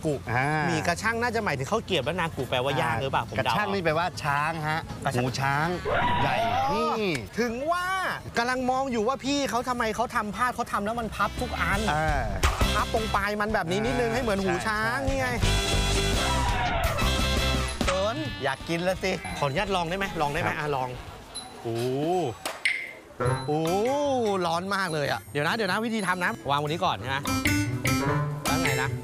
กุมีกระช่างน่าจะหมายถึงข้าวเกรียบแล้วนากุแปลว่าย่างหรือเปล่าผมเดากระช่างนี่แปลว่าช้างฮะหูช้างใหญ่นี่ถึงว่ากำลังมองอยู่ว่าพี่เขาทำไมเขาทำพลาดเขาทำแล้วมันพับทุกอันพับตรงปลายมันแบบนี้นิดนึงให้เหมือนหูช้างนี่ไงเอิญอยากกินแล้วสิขออนุญาตลองได้ไหมลองได้ไหมลองโอ้ร้อนมากเลยอ่ะเดี๋ยวนะวิธีทำนะวางบนนี้ก่อนนะแล้วไงนะ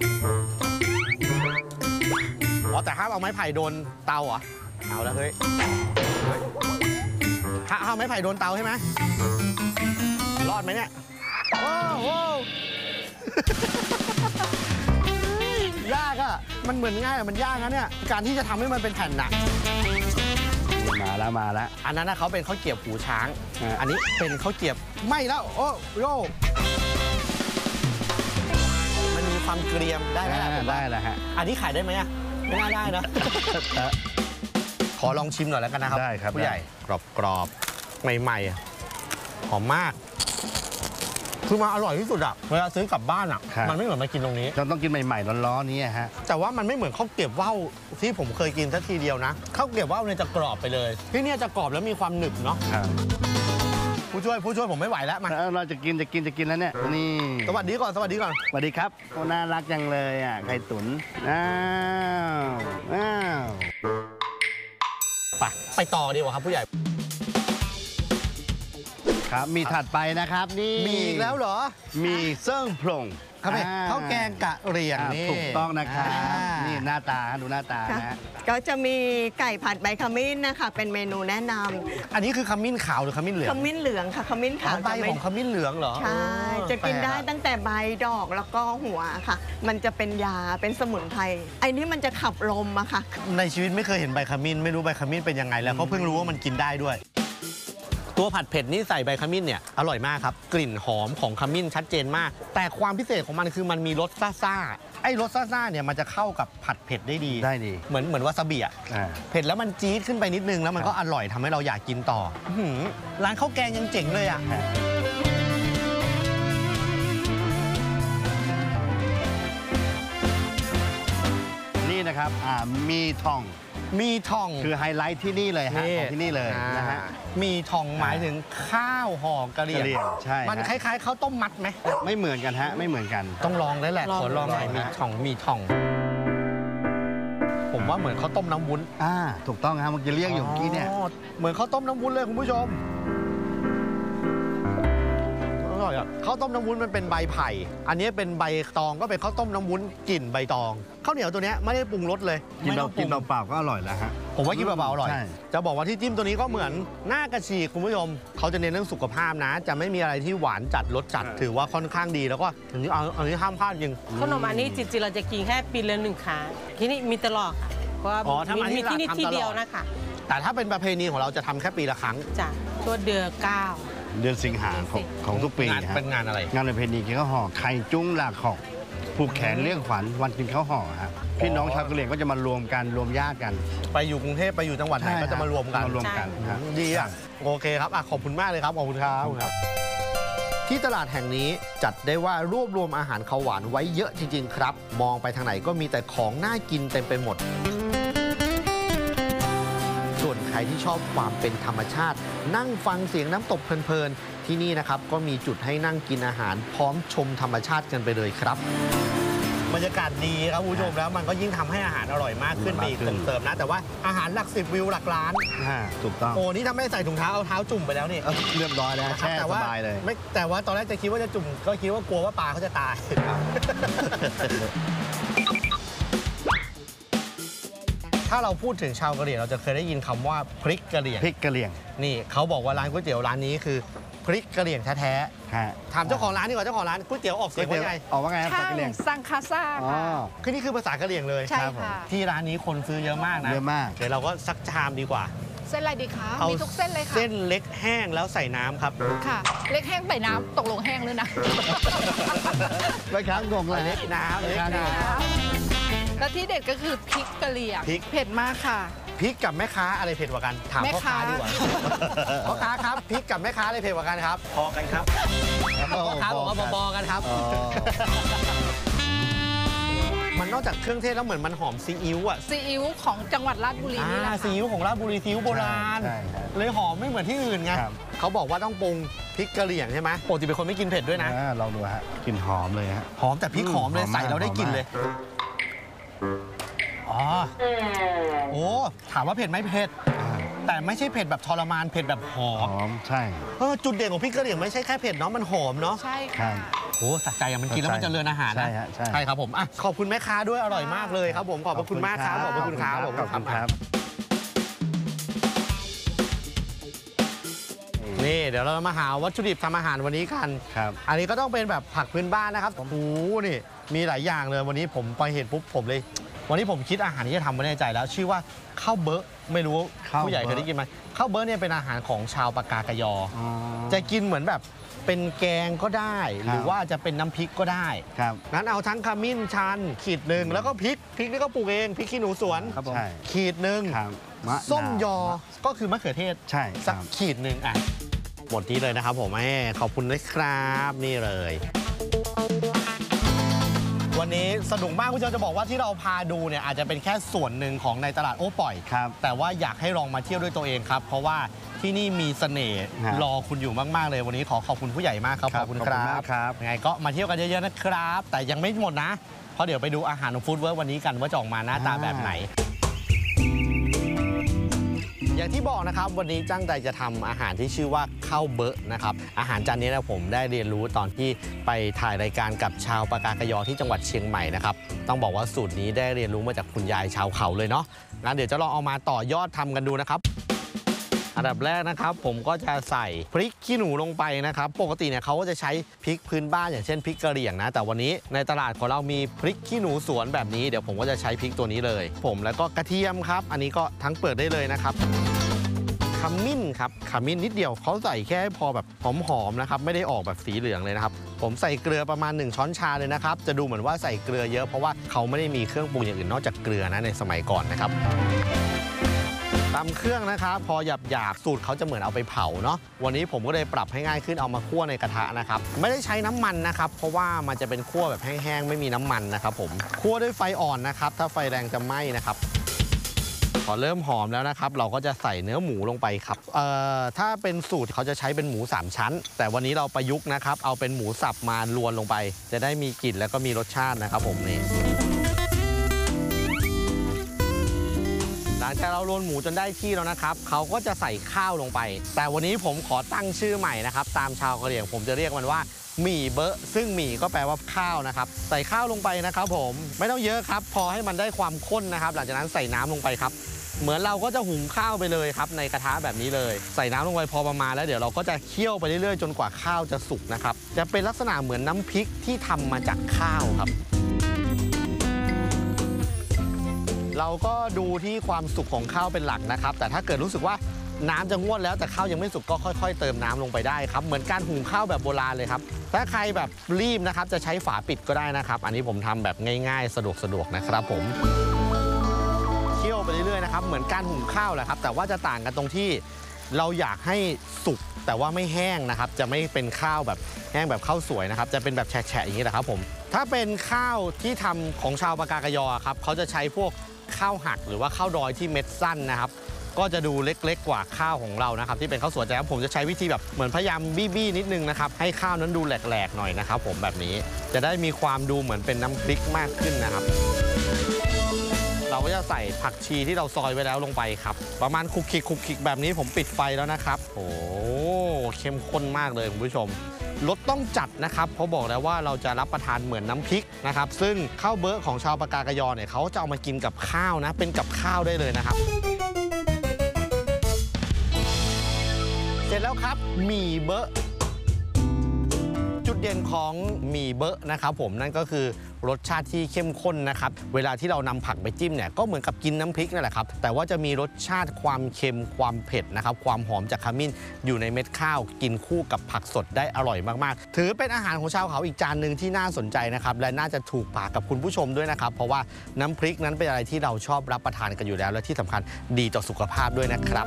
อ๋อแต่ห้ามเอาไม้ไผ่โดนเตาเหรอเอาแล้วเฮ้ยถ้าเอาไม้ไผ่โดนเตาใช่ไหมรอดไหมเนี่ยโอ้โหยากอ่ะมันเหมือนง่ายมันยากนะเนี่ยการที่จะทำให้มันเป็นแผ่นหนักมาแล้วอันนั้นนะเขาเป็นข้าวเกรียบหูช้างอันนี้เป็นข้าวเกรียบไม่แล้วโอ้โยมันมีความเกรียมได้ไหมผมได้แล้วฮะอันนี้ขายได้ไหมอ่ะไม่น่าได้นะขอลองชิมหน่อยแล้วกันนะครับได้ครับผู้ใหญ่กรอบใหม่ๆหอมมากคือมาอร่อยที่สุดอะเวลาซื้อกลับบ้านอะมันไม่เหมือนมากินตรงนี้เราต้องกินใหม่ๆร้อนๆนี้ฮะแต่ว่ามันไม่เหมือนข้าวเกรียบว่าวที่ผมเคยกินสักทีเดียวนะข้าวเกรียบว่าวเนี่ยจะกรอบไปเลยที่นี่จะกรอบแล้วมีความหนึบเนาะผู้ช่วยผมไม่ไหวแล้วมาเราจะกินแล้วเนี่ยนี่สวัสดีก่อนสวัสดีครับน่ารักจังเลยอ่ะไข่ตุ๋นไปต่อดีกว่าครับผู้ใหญ่ครับมีถัดไปนะครับนี่มีอีกแล้วเหรอมีเซิ่งพลงครับข้าวแกงกะเหรี่ยงนี่ถูกต้องนะครับนี่หน้าตาดูหน้าตานะก็จะมีไก่ผัดใบขมิ้นนะคะเป็นเมนูแนะนำอันนี้คือขมิ้นขาวหรือขมิ้นเหลืองขมิ้นเหลืองค่ะขมิ้นขาวใบของขมิ้นเหลืองเหรอใช่จะกินได้ตั้งแต่ใบดอกแล้วก็หัวค่ะมันจะเป็นยาเป็นสมุนไพรไอ้นี่มันจะขับลมอะค่ะในชีวิตไม่เคยเห็นใบขมิ้นไม่รู้ใบขมิ้นเป็นยังไงแล้วเขาเพิ่งรู้ว่ามันกินได้ด้วยตัวผัดเผ็ดนี่ใส่ใบขมิ้นเนี่ยอร่อยมากครับกลิ่นหอมของขมิ้นชัดเจนมากแต่ความพิเศษของมันคือมันมีรสซ่าไอ้รสซ่าเนี่ยมันจะเข้ากับผัดเผ็ดได้ดีเหมือนวาซาบิเผ็ดแล้วมันจี๊ดขึ้นไปนิดนึงแล้วมันก็อร่อยทำให้เราอยากกินต่อร้านข้าวแกงยังเจ๋งเลยอ่ะนี่นะครับมีทองคือไฮไลท์ที่นี่เลยฮะของที่นี่เลยนะฮะมีทองหมายถึงข้าวห่อกะเหรี่ยงใช่มันคล้ายๆข้าวต้มมัดไหมไม่เหมือนกันฮะไม่เหมือนกันต้องลองได้แหละขอลองหน่อยมีทองผมว่าเหมือนข้าวต้มน้ำวุ้นถูกต้องครับมันจะเรียกอยู่เมื่อกี้เนี่ยเหมือนข้าวต้มน้ำวุ้นเลยคุณผู้ชมข้าวต้มน้ำวุ้นมันเป็นใบไผ่อันนี้เป็นใบตองก็เป็นข้าวต้มน้ำวุ้นกลิ่นใบตองข้าวเหนียวตัวนี้ไม่ได้ปรุงรสเลยกินเปล่าก็อร่อยแล้วฮะผมว่ากินเปล่าอร่อยจะบอกว่าที่จิ้มตัวนี้ก็เหมือนหน้ากระชีคุณผู้ชมเขาจะเน้นเรื่องสุขภาพนะจะไม่มีอะไรที่หวานจัดรสจัดถือว่าค่อนข้างดีแล้วก็อันนี้ห้ามพลาดจริงขนมอันนี้จริงๆเราจะกินแค่ปีละ1 ครั้งที่นี่มีตลอดค่ะเพราะว่ามีที่นี่ที่เดียวนะคะแต่ถ้าเป็นประเพณีของเราจะทำแค่ปีละครั้งจ้ะช่วงเดือน 9 เดือนสิงหาของทุกปีเป็นงานอะไรงานประเพณีกินข้าวห่อไข่จุ้งหลากหอกผูกแขนเลี้ยงขวัญวันกินข้าวห่อครับพี่น้องชาวกะเหรี่ยงก็จะมารวมกันรวมญาติกันไปอยู่กรุงเทพไปอยู่จังหวัดไหนก็จะมารวมกันดีอ่ะโอเคครับขอบคุณมากเลยครับขอบคุณครับที่ตลาดแห่งนี้จัดได้ว่ารวบรวมอาหารข้าวหวานไว้เยอะจริงๆครับมองไปทางไหนก็มีแต่ของน่ากินเต็มไปหมดส่วนใครที่ชอบความเป็นธรรมชาตินั่งฟังเสียงน้ำตกเพลินๆที่นี่นะครับก็มีจุดให้นั่งกินอาหารพร้อมชมธรรมชาติกันไปเลยครับบรรยากาศดีครับคุณผู้ชมแล้วมันก็ยิ่งทำให้อาหารอร่อยมากขึ้นไปอีกส่งเสริมนะแต่ว่าอาหารหลัก10 วิวหลักล้านถูกต้องโอ้นี่ถ้าไม่ใส่ถุงเท้าเอาเท้าจุ่มไปแล้วนี่เรียบร้อยแล้วแช่สบายเลยไม่แต่ว่าตอนแรกจะคิดว่าจะจุ่มก็คิดว่ากลัวว่าปลาเขาจะตายถ้าเราพูดถึงชาวกะเหรี่ยงเราจะเคยได้ยินคำว่าพริกกะเหรี่ยงนี่เขาบอกว่าร้านก๋วยเตี๋ยวร้านนี้คือพริกกะเหรี่ยงแท้ๆถามเจ้าของร้านดีกว่าเจ้าของร้านก๋วยเตี๋ยวออกเสียงว่าไงช่างซังคาซ่าค่ะคือนี่คือภาษากะเหรี่ยงเลยใช่ค่ะที่ร้านนี้คนซื้อเยอะมากนะเยอะมากเดี๋ยวเราก็สักชามดีกว่าเส้นอะไรดีคะมีทุกเส้นเลยค่ะเส้นเล็กแห้งแล้วใส่น้ำครับค่ะเล็กแห้งใส่น้ำตกลงแห้งเลยนะไม่ค้างงงเลยเล็กน้ำแล้วที่เด็ดก็คือพริกกะเหรี่ยงเผ็ดมากค่ะพริกกับแม่ค้าอะไรเผ็ดกว่ากันถามพ่อค้าดีกว่าพ่อค้าครับพริกกับแม่ค้าอะไรเผ็ดกว่ากันครับพอกันครับพ่อค้าบอกว่าพอกันครับมันนอกจากเครื่องเทศแล้วเหมือนมันหอมซีอิ๊วอ่ะซีอิ๊วของจังหวัดราชบุรีนี่แหละค่ะซีอิ๊วของราชบุรีซีอิ๊วโบราณใช่ครับเลยหอมไม่เหมือนที่อื่นไงครับเขาบอกว่าต้องปรุงพริกกะเหรี่ยงใช่ไหมปกติเป็นคนไม่กินเผ็ดด้วยนะลองดูฮะกลิ่นหอมเลยฮะหอมแต่พริกหอมเลยหอมมากใส่แล้วได้กลิ่นเลยอ๋อโอ้ถามว่าเผ็ดไหมเผ็ด แต่ไม่ใช่เผ็ดแบบทรมานเผ็ดแบบหอหมอมใช่จุดเด่นของพริกกะเหรี่ยงไม่ใช่แค่เผ็ดเนาะมันหอมเนาะใช่ครัค่ะบโอ้สักใจอะมันกินแล้วมันเจริญอาหารนะใช่ฮะใช่ครับผมอ่ะขอบคุณแม่ค้าด้วยอร่อยมากเลยครับผมขอบพระคุณมากครับขอบพระคุณครับขอบคุณครับนี่เดี๋ยวเรามาหาวัตถุดิบทำอาหารวันนี้กันครับอันนี้ก็ต้องเป็นแบบผักพื้นบ้านนะครับโอ้โหนี่มีหลายอย่างเลยวันนี้ผมไปเห็นปุ๊บผมเลย วันนี้ผมคิดอาหารที่จะทำมาในใจแล้ว ชื่อว่าข้าวเบอะไม่รู้ข้าวเบอะผู้ใหญ่เคยได้ยินไหมข้าวเบอะเนี่ยเป็นอาหารของชาวปากกากยอ จะกินเหมือนแบบเป็นแกงก็ได้ หรือว่าจะเป็นน้ำพริกก็ได้ครับงั้นเอาทั้งขมิ้นชันขีดหนึ่งแล้วก็พริกนี่ก็ปลูกเองพริกขี้หนูสวนครับผมใช่ขีดหนึ่งครับมะนาวส้มยอก็คือมะเขือเทศใช่คสัรักบขีดหนึ่งอ่ะหมดนี้เลยนะครับผมขอบคุณด้วยครับนี่เลย วันนี้สนุกมากคุณผู้ชมจะบอกว่าที่เราพาดูเนี่ยอาจจะเป็นแค่ส่วนหนึ่งของในตลาดโอ้ปล่อยครับแต่ว่าอยากให้ลองมาเที่ยวด้วยตัวเองครับ เพราะว่าที่นี่มีเสน่ห์ฮะรอคุณอยู่มากๆเลยวันนี้ขอขอบคุณผู้ใหญ่มากครับครัขบอบคุณขอบคคุณรัมาบกครับยังไงก็มาเที่ยวกันเยอะๆนะครับ แต่ยังไม่หมดนะ เพราะเดี๋ยวไปดูอาหารของฟู้ดเวิร์กวันนี้กันว่าจะออกมาหน้าตาแบบไหน อย่างที่บอกนะครับวันนี้ตั้งใจจะทำอาหารที่ชื่อว่าข้าวเบอะนะครับอาหารจานนี้นะผมได้เรียนรู้ตอนที่ไปถ่ายรายการกับชาวปากากยอที่จังหวัดเชียงใหม่นะครับต้องบอกว่าสูตรนี้ได้เรียนรู้มาจากคุณยายชาวเขาเลยเนาะงั้นเดี๋ยวจะลองเอามาต่อยอดทำกันดูนะครับอันดับแรกนะครับผมก็จะใส่พริกขี้หนูลงไปนะครับปกติเนี่ยเขาก็จะใช้พริกพื้นบ้านอย่างเช่นพริกกะเหรี่ยงนะแต่วันนี้ในตลาดของเรามีพริกขี้หนูสวนแบบนี้เดี๋ยวผมก็จะใช้พริกตัวนี้เลยผมแล้วก็กระเทียมครับอันนี้ก็ทั้งเปลือกได้เลยนะครับขมิ้นครับขมิ้นนิดเดียวเขาใส่แค่พอแบบหอมๆนะครับไม่ได้ออกแบบสีเหลืองเลยนะครับผมใส่เกลือประมาณ1ช้อนชาเลยนะครับจะดูเหมือนว่าใส่เกลือเยอะเพราะว่าเขาไม่ได้มีเครื่องปรุงอย่างอื่นนอกจากเกลือนะในสมัยก่อนนะครับตำเครื่องนะครับพอหยาบๆสูตรเขาจะเหมือนเอาไปเผาเนาะวันนี้ผมก็เลยปรับให้ง่ายขึ้นเอามาคั่วในกระทะนะครับไม่ได้ใช้น้ำมันนะครับเพราะว่ามันจะเป็นคั่วแบบแห้งๆไม่มีน้ำมันนะครับผมคั่วด้วยไฟอ่อนนะครับถ้าไฟแรงจะไหม้นะครับพอเริ่มหอมแล้วนะครับเราก็จะใส่เนื้อหมูลงไปครับถ้าเป็นสูตรเขาจะใช้เป็นหมู3ชั้นแต่วันนี้เราประยุกต์นะครับเอาเป็นหมูสับมาลวนลงไปจะได้มีกลิ่นแล้วก็มีรสชาตินะครับผมนี่หลังจากเราลวนหมูจนได้ที่แล้วนะครับเขาก็จะใส่ข้าวลงไปแต่วันนี้ผมขอตั้งชื่อใหม่นะครับตามชาวกะเหรี่ยงผมจะเรียกมันว่าหมี่เบอะซึ่งหมี่ก็แปลว่าข้าวนะครับใส่ข้าวลงไปนะครับผมไม่ต้องเยอะครับพอให้มันได้ความข้นนะครับหลังจากนั้นใส่น้ำลงไปครับเหมือนเราก็จะหุงข้าวไปเลยครับในกระทะแบบนี้เลยใส่น้ำลงไปพอประมาณแล้วเดี๋ยวเราก็จะเคี่ยวไปเรื่อยๆจนกว่าข้าวจะสุกนะครับจะเป็นลักษณะเหมือนน้ำพริกที่ทำมาจากข้าวครับเราก็ดูที่ความสุกของข้าวเป็นหลักนะครับแต่ถ้าเกิดรู้สึกว่าน้ำจะงวดแล้วแต่ข้าวยังไม่สุกก็ค่อยๆเติมน้ำลงไปได้ครับเหมือนการหุงข้าวแบบโบราณเลยครับถ้าใครแบบรีบนะครับจะใช้ฝาปิดก็ได้นะครับอันนี้ผมทำแบบง่ายๆสะดวกๆนะครับผมเคี่ยวไปเรื่อยๆนะครับเหมือนการหุงข้าวแหละครับแต่ว่าจะต่างกันตรงที่เราอยากให้สุกแต่ว่าไม่แห้งนะครับจะไม่เป็นข้าวแบบแห้งแบบข้าวสวยนะครับจะเป็นแบบแฉะๆอย่างนี้แหละครับผมถ้าเป็นข้าวที่ทำของชาวปากากยอครับเขาจะใช้พวกข้าวหักหรือว่าข้าวดอยที่เม็ดสั้นนะครับก็จะดูเล็กๆกว่าข้าวของเรานะครับที่เป็นข้าวสวยแต่ผมจะใช้วิธีแบบเหมือนพยายามบี้นิดนึงนะครับให้ข้าวนั้นดูแหลกๆหน่อยนะครับผมแบบนี้จะได้มีความดูเหมือนเป็นน้ำพริกมากขึ้นนะครับเราก็จะใส่ผักชีที่เราซอยไว้แล้วลงไปครับประมาณคลุกคลิกแบบนี้ผมปิดไฟแล้วนะครับโอ้เข้มข้นมากเลยคุณผู้ชมรสต้องจัดนะครับเพราะบอกแล้วว่าเราจะรับประทานเหมือนน้ำพริกนะครับซึ่งข้าวเบอะของชาวปากากยอเนี่ยเขาจะเอามากินกับข้าวนะเป็นกับข้าวได้เลยนะครับเสร็จแล้วครับหมี่เบอะจุดเด่นของหมี่เบอะนะครับผมนั่นก็คือรสชาติที่เข้มข้นนะครับเวลาที่เรานำผักไปจิ้มเนี่ยก็เหมือนกับกินน้ำพริกนั่นแหละครับแต่ว่าจะมีรสชาติความเค็มความเผ็ดนะครับความหอมจากขมิ้นอยู่ในเม็ดข้าวกินคู่กับผักสดได้อร่อยมากๆถือเป็นอาหารของชาวเขาอีกจานหนึ่งที่น่าสนใจนะครับและน่าจะถูกปากกับคุณผู้ชมด้วยนะครับเพราะว่าน้ำพริกนั้นเป็นอะไรที่เราชอบรับประทานกันอยู่แล้วและที่สำคัญดีต่อสุขภาพด้วยนะครับ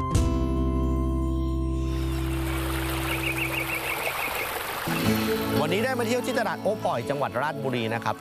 วันวันนี้ได้มาเที่ยวที่ตลาดโอป่อยจังหวัดราชบุรีนะครับ